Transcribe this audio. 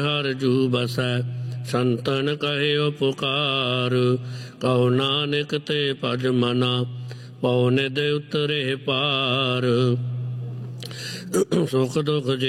हर जू बसै संतन कहे उपकार। कहो नानक ते भज मना पौ निध उतरे पार। सुख दुख